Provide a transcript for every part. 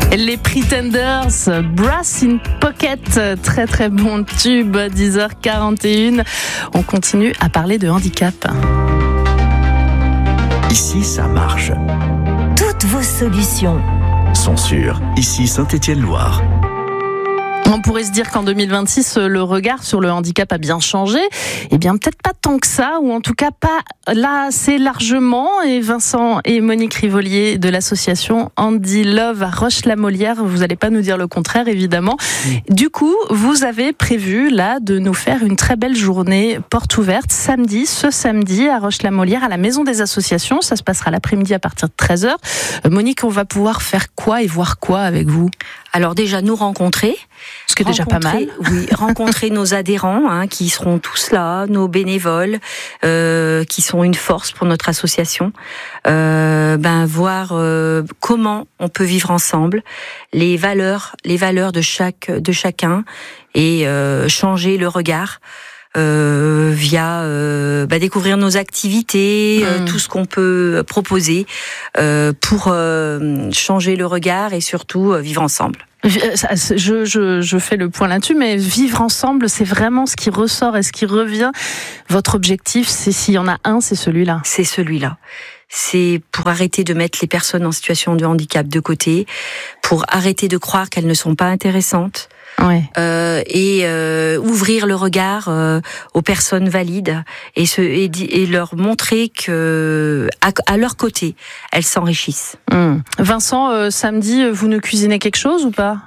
Les Pretenders, Brass in Pocket, très très bon tube, 10h41. On continue à parler de handicap. Ici, ça marche. Toutes vos solutions sont sûres. Ici, Saint-Étienne-Loire. On pourrait se dire qu'en 2026, le regard sur le handicap a bien changé. Eh bien, peut-être pas tant que ça, ou en tout cas pas là assez largement. Et Vincent et Monique Rivolier de l'association Andy Love à Roche-la-Molière, vous n'allez pas nous dire le contraire, évidemment. Du coup, vous avez prévu là de nous faire une très belle journée porte ouverte ce samedi à Roche-la-Molière à la Maison des Associations. Ça se passera l'après-midi à partir de 13h. Monique, on va pouvoir faire quoi et voir quoi avec vous ? Alors déjà nous rencontrer, ce qui est déjà pas mal. Oui, rencontrer nos adhérents qui seront tous là, nos bénévoles qui sont une force pour notre association. Voir comment on peut vivre ensemble, les valeurs de chacun et changer le regard. Via découvrir nos activités, tout ce qu'on peut proposer pour changer le regard et surtout vivre ensemble. Je fais le point là-dessus, mais vivre ensemble, c'est vraiment ce qui ressort et ce qui revient. Votre objectif, c'est s'il y en a un, c'est celui-là. C'est celui-là. C'est pour arrêter de mettre les personnes en situation de handicap de côté, pour arrêter de croire qu'elles ne sont pas intéressantes. Ouais. Ouvrir le regard aux personnes valides et leur montrer que à leur côté elles s'enrichissent. Vincent, samedi, vous nous cuisinez quelque chose ou pas?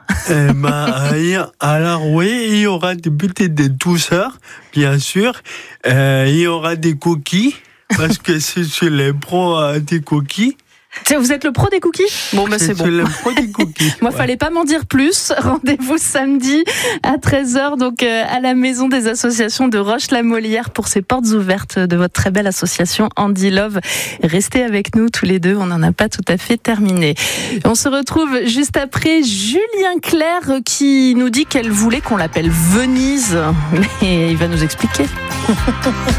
Alors oui, il y aura des petites de douceurs, bien sûr. Il y aura des cookies parce que c'est les pros des cookies. Vous êtes le pro des cookies ? Bon, c'est bon. Le pro des cookies. Moi, fallait pas m'en dire plus. Rendez-vous samedi à 13h, donc à la Maison des Associations de Roche-la-Molière pour ces portes ouvertes de votre très belle association Andy Love. Restez avec nous tous les deux, on n'en a pas tout à fait terminé. On se retrouve juste après Julien Clerc qui nous dit qu'elle voulait qu'on l'appelle Venise. Mais il va nous expliquer.